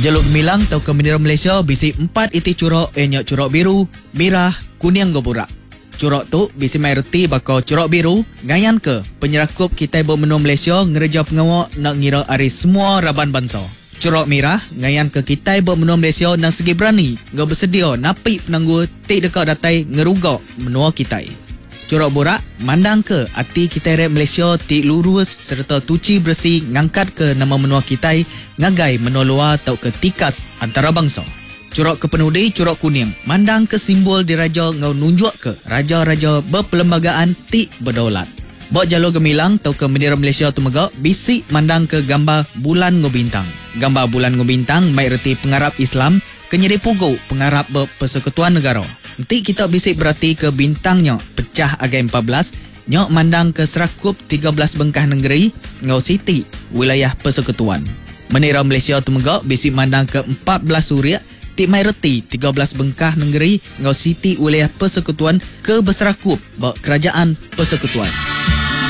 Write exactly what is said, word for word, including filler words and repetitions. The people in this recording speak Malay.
Jalur Gemilang atau ke bendera Malaysia bisi empat iti curok enyak curok biru, merah, kuning goburak. Curok tu bisi mai reti bakal curok biru ngayan ke penyerakup kita bermenua Malaysia ngereja pengawak nak ngira ari semua raban bangsa. Curok merah ngayan ke kita bermenua Malaysia nang segi berani ngau bersedia napi penanggu tik dekat datai ngerugak menua kita. Curok borak mandang ke ati kita rep Malaysia tik lurus serta tuci bersih ngangkat ke nama menua kita ngagai menua luar atau ke tikas antara bangsa. Curok kepenudi curok kuning mandang ke simbol diraja ngau nunjuk ke raja-raja berperlembagaan tik berdaulat. Bok jalur Gemilang atau ke bendera Malaysia tu megak bisik mandang ke gambar bulan ngobintang. Gambar bulan ngobintang mai reti pengarap Islam kenyeri pugu pengarap berpersekutuan negara. Nanti kita bisik berarti ke bintangnya pecah agai empat belas nyok mandang ke serakup tiga belas bengkah negeri ngau siti wilayah persekutuan. Bendera Malaysia tu megak bisik mandang ke empat belas suria tik mai reti tiga belas bengkah negeri ngau siti wilayah persekutuan ke berserakup bak kerajaan persekutuan.